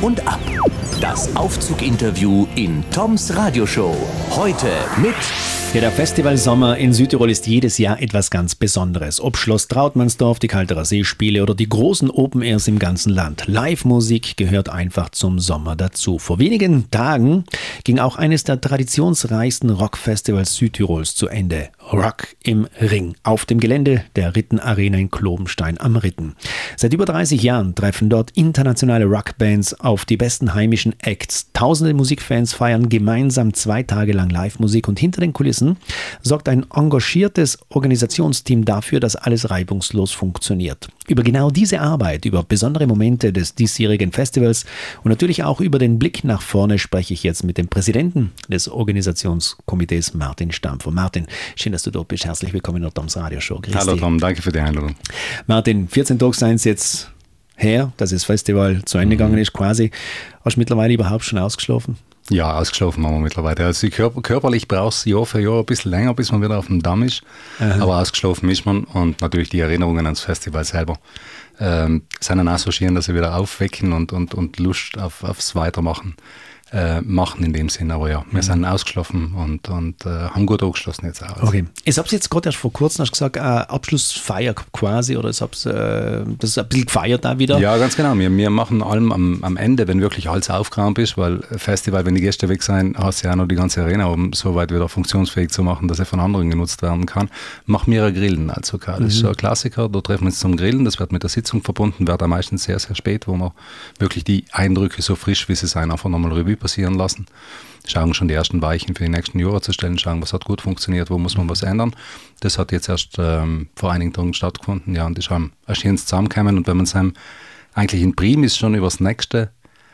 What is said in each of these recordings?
und ab. Das Aufzug-Interview in Toms Radioshow. Heute mit... Ja, der Festivalsommer in Südtirol ist jedes Jahr etwas ganz Besonderes. Ob Schloss Trautmannsdorf, die Kalterer Seespiele oder die großen Open-Airs im ganzen Land. Live-Musik gehört einfach zum Sommer dazu. Vor wenigen Tagen ging auch eines der traditionsreichsten Rockfestivals Südtirols zu Ende. Rock im Ring auf dem Gelände der Ritten-Arena in Klobenstein am Ritten. Seit über 30 Jahren treffen dort internationale Rockbands auf die besten heimischen Acts. Tausende Musikfans feiern gemeinsam 2 Tage lang Live-Musik und hinter den Kulissen sorgt ein engagiertes Organisationsteam dafür, dass alles reibungslos funktioniert. Über genau diese Arbeit, über besondere Momente des diesjährigen Festivals und natürlich auch über den Blick nach vorne spreche ich jetzt mit dem Präsidenten des Organisationskomitees, Martin Stampfer. Martin, schön, dass du dort bist. Herzlich willkommen in der Toms Radioshow. Hallo Tom, danke für die Einladung. Martin, 14 Tage sind es jetzt her, dass das Festival zu Ende gegangen ist quasi. Hast du mittlerweile überhaupt schon ausgeschlafen? Ja, ausgeschlafen haben wir mittlerweile. Also körperlich braucht es Jahr für Jahr ein bisschen länger, bis man wieder auf dem Damm ist. Aha. Aber ausgeschlafen ist man und natürlich die Erinnerungen ans Festival selber sind dann auch so schön, dass sie wieder aufwecken und Lust aufs Weitermachen machen in dem Sinn. Aber ja, wir sind ausgeschlafen und haben gut angeschlossen jetzt auch. Okay. Ich habe es jetzt gerade erst vor kurzem hast gesagt, Abschlussfeier quasi, oder ich habe das ein bisschen gefeiert da wieder. Ja, ganz genau. Wir machen allem am Ende, wenn wirklich alles aufgeräumt ist, weil Festival, wenn die Gäste weg sind, hast du ja auch noch die ganze Arena, um so weit wieder funktionsfähig zu machen, dass er von anderen genutzt werden kann. Machen wir ein Grillen als OK. Das ist so ein Klassiker, da treffen wir uns zum Grillen, das wird mit der Sitzung verbunden, wird auch meistens sehr, sehr spät, wo wir wirklich die Eindrücke so frisch, wie sie sein, einfach nochmal Revue passieren lassen. Schauen schon die ersten Weichen für die nächsten Jahre zu stellen, schauen, was hat gut funktioniert, wo muss man was ändern. Das hat jetzt erst vor einigen Tagen stattgefunden, ja, und die haben ein schönes Zusammenkommen. Und wenn man es eigentlich in Primis schon über das nächste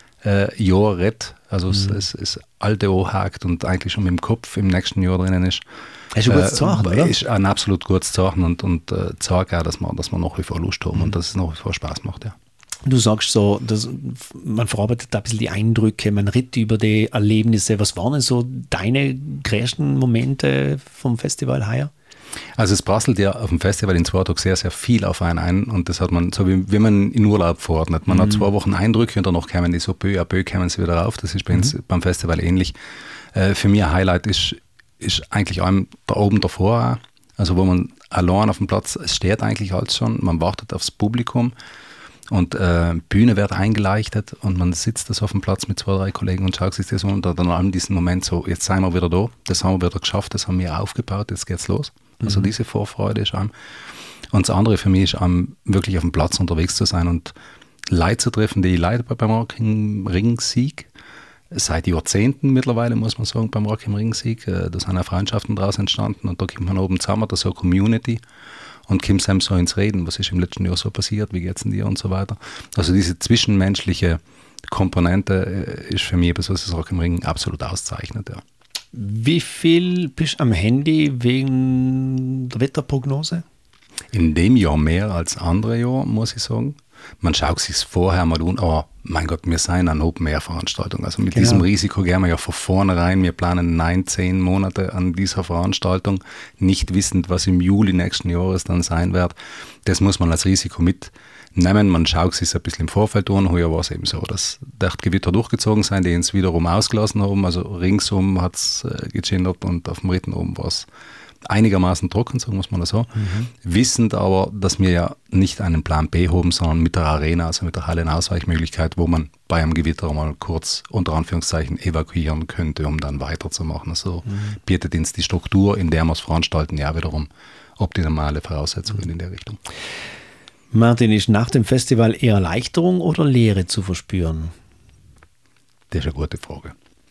Jahr redet, also es alte anhakt und eigentlich schon mit dem Kopf im nächsten Jahr drinnen ist. Ist ein gutes Zeichen, oder? Ist ein absolut gutes Zeichen und zeigt auch, dass wir nach wie vor Lust haben und dass es nach wie vor Spaß macht, ja. Du sagst so, man verarbeitet da ein bisschen die Eindrücke, man redet über die Erlebnisse. Was waren denn so deine größten Momente vom Festival heuer? Also es prasselt ja auf dem Festival in 2 Tagen sehr, sehr viel auf einen ein und das hat man, so wie man in Urlaub verordnet. Man hat 2 Wochen Eindrücke und danach kommen die so peu à peu kommen sie wieder rauf. Das ist bei uns beim Festival ähnlich. Für mich ein Highlight ist eigentlich allem da oben davor auch. Also wo man allein auf dem Platz, es steht eigentlich alles schon, man wartet aufs Publikum. Und Bühne wird eingeleuchtet und man sitzt das auf dem Platz mit 2, 3 Kollegen und schaut sich das an und dann an diesem Moment so, jetzt sind wir wieder da, das haben wir wieder geschafft, das haben wir aufgebaut, jetzt geht's los. Also diese Vorfreude ist einem. Und das andere für mich ist einem, wirklich auf dem Platz unterwegs zu sein und Leute zu treffen, die Leute beim Rock im Ring Sieg, seit Jahrzehnten mittlerweile, muss man sagen, beim Rock im Ring Sieg, da sind auch Freundschaften daraus entstanden und da kommt man oben zusammen, das ist so eine Community. Und kommt einem so ins Reden, was ist im letzten Jahr so passiert, wie geht's denn dir und so weiter. Also diese zwischenmenschliche Komponente ist für mich etwas, was das Rock im Ring absolut auszeichnet. Ja. Wie viel bist du am Handy wegen der Wetterprognose? In dem Jahr mehr als andere Jahr, muss ich sagen. Man schaut sich vorher mal an, oh mein Gott, wir sind eine Open-Air-Veranstaltung. Also mit diesem Risiko gehen wir ja von vornherein. Wir planen 9, 10 Monate an dieser Veranstaltung, nicht wissend, was im Juli nächsten Jahres dann sein wird. Das muss man als Risiko mitnehmen. Man schaut sich ein bisschen im Vorfeld an. Heuer war es eben so, dass der Gewitter durchgezogen sind, die uns wiederum ausgelassen haben. Also ringsum hat es gegendert und auf dem Ritten oben war es einigermaßen trocken, so muss man das so. Wissend aber, dass wir ja nicht einen Plan B haben, sondern mit der Arena, also mit der Halle eine Ausweichmöglichkeit, wo man bei einem Gewitter mal kurz unter Anführungszeichen evakuieren könnte, um dann weiterzumachen. Also bietet uns die Struktur, in der wir es veranstalten, ja wiederum optimale Voraussetzungen in der Richtung. Martin, ist nach dem Festival eher Erleichterung oder Leere zu verspüren? Das ist eine gute Frage.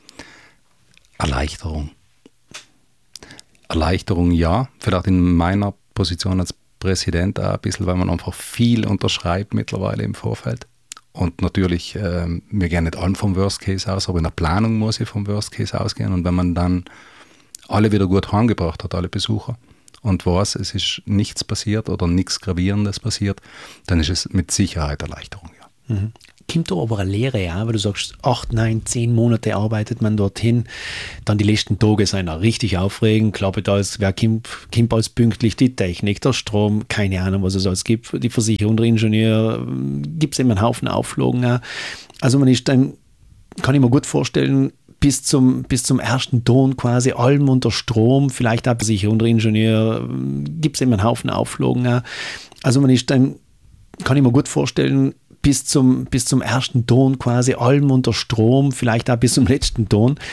Erleichterung ja, vielleicht in meiner Position als Präsident auch ein bisschen, weil man einfach viel unterschreibt mittlerweile im Vorfeld. Und natürlich, wir gehen nicht allen vom Worst Case aus, aber in der Planung muss ich vom Worst Case ausgehen. Und wenn man dann alle wieder gut heimgebracht hat, alle Besucher, und weiß, es ist nichts passiert oder nichts Gravierendes passiert, dann ist es mit Sicherheit Erleichterung, ja. kommt da aber eine Lehre, ja, weil du sagst, 8, 9, 10 Monate arbeitet man dorthin, dann die letzten Tage sind auch richtig aufregend, klappt alles, wer kommt alles pünktlich, die Technik, der Strom, keine Ahnung, was es alles gibt, die Versicherung, der Ingenieur, gibt es immer einen Haufen Auflagen auch. Also man ist dann, kann ich mir gut vorstellen, bis zum ersten Ton quasi, allem unter Strom, vielleicht auch Versicherung, der Ingenieur, gibt es immer einen Haufen Auflagen auch. Also man ist dann, kann ich mir gut vorstellen, bis zum ersten Ton quasi, allem unter Strom, vielleicht auch bis zum letzten Ton.